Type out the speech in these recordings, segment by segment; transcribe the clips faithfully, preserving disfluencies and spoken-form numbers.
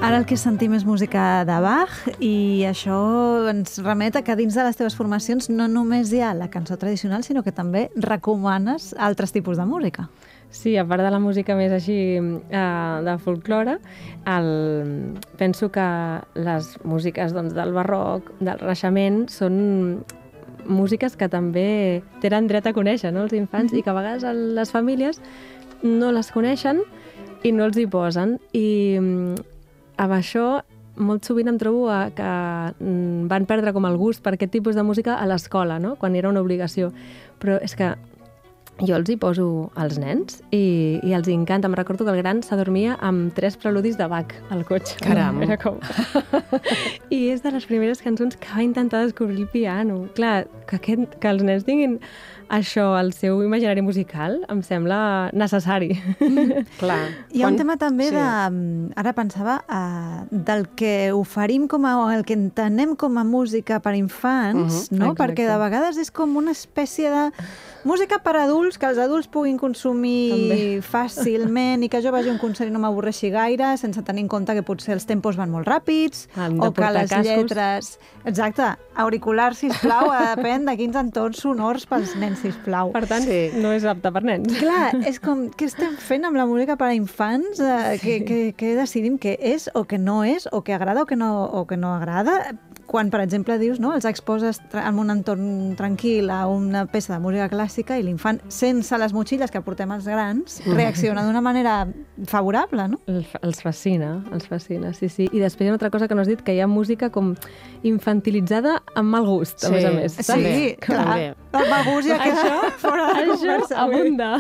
Ara el que sentim és música de Bach i això ens remet a que dins de les teves formacions no només hi ha la cançó tradicional, sinó que també recomanes altres tipus de música. Sí, a part de la música més així eh, de folklore, el... penso que les músiques doncs, del barroc, del Renaixement, són músiques que també tenen dret a conèixer, no?, els infants, mm-hmm. i que a vegades les famílies no les coneixen i no els hi posen. I amb això molt sovint em trobo a que van perdre com el gust per aquest tipus de música a l'escola, no?, quan era una obligació. Però és que jo els hi poso als nens i, i els encanta. Em recordo que el gran s'adormia amb tres preludis de Bach al cotxe. Caram! Era com... I és de les primeres cançons que va intentar descobrir el piano. Clar, que, aquest, que els nens tinguin això al seu imaginari musical em sembla necessari. Mm, clar. Hi ha Quan... un tema també sí. de... Ara pensava uh, del que oferim com a... el que entenem com a música per infants, uh-huh. no? Exacte. Perquè de vegades és com una espècie de música per adults, que els adults puguin consumir també. Fàcilment i que jo vagi a un concert i no m'avorreixi gaire, sense tenir en compte que potser els tempos van molt ràpids o que les cascos. Lletres... Exacte. Auriculars, sisplau, depèn de quins entorns sonors pels nens, sisplau. Per tant, sí. no és apte per nens. Clar, és com, què estem fent amb la música per a infants? Eh, sí. que, que, que decidim què és o què no és, o què agrada o què no, o què no agrada? Quan, per exemple, dius, no, els exposes en un entorn tranquil a una peça de música clàssica i l'infant, sense les motxilles que portem els grans, reacciona d'una manera favorable, no? El, els fascina, els fascina, sí, sí. I després hi ha una altra cosa que no has dit, que hi ha música com infantilitzada amb mal gust, a sí. més a més. Sí, sí clar. El mal gust ja queda fora de la conversa. Això abunda.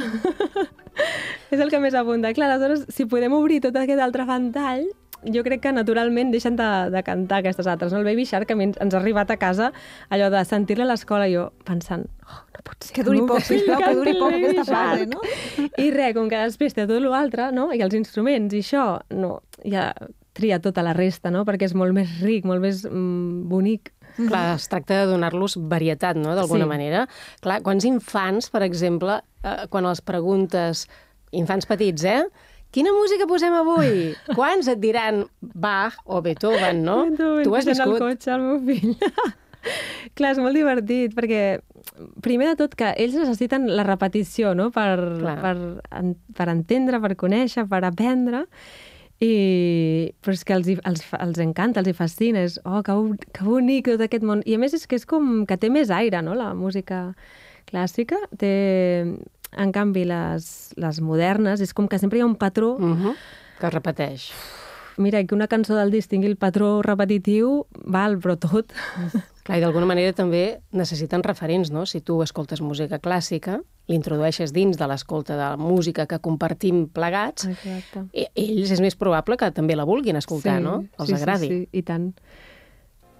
És el que més abunda. Clar, aleshores, si podem obrir tot aquest altre ventall, jo crec que naturalment deixen de, de cantar aquestes altres. No? El Baby Shark, que a mi ens ha arribat a casa, allò de sentir-la a l'escola, jo pensant, oh, no pot ser. Que duri poc, sisplau, que duri poc aquesta frase, no? I res, com que després té tot l'altre, no? I els instruments, i això, no, ja tria tota la resta, no? Perquè és molt més ric, molt més mm, bonic. Clar, es tracta de donar-los varietat, no?, d'alguna sí. manera. Clar, quants infants, per exemple, eh, quan els preguntes, infants petits, eh?, quina música posem avui? Quants et diran Bach o Beethoven, no? Beethoven, tu has viscut... al cotxe, el meu fill. Clar, és molt divertit, perquè primer de tot que ells necessiten la repetició, no?, per, per, per entendre, per conèixer, per aprendre, i però és que els, els, els encanta, els hi fascina, és, oh, que, que bonic tot aquest món. I a més és que és com que té més aire, no?, la música clàssica, té... En canvi, les, les modernes, és com que sempre hi ha un patró... Uh-huh. Que es repeteix. Mira, que una cançó del disc tingui el patró repetitiu, val, però tot. Clar, i d'alguna manera també necessiten referents, no? Si tu escoltes música clàssica, l'introdueixes dins de l'escolta de la música que compartim plegats, exacte. I ells és més probable que també la vulguin escoltar, sí, no? Els sí, agradi. Sí, sí, i tant.